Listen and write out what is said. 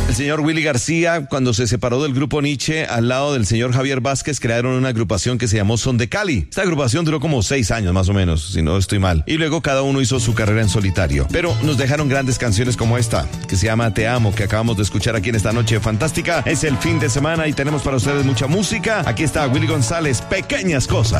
El señor Willy García, cuando se separó del grupo Nietzsche, al lado del señor Javier Vázquez, crearon una agrupación que se llamó Son de Cali. Esta agrupación duró como 6 años más o menos, si no estoy mal. Y luego cada uno hizo su carrera en solitario. Pero nos dejaron grandes canciones como esta, que se llama Te Amo, que acabamos de escuchar aquí en esta noche fantástica. Es el fin de semana y tenemos para ustedes mucha música. Aquí está Willy González, Pequeñas Cosas.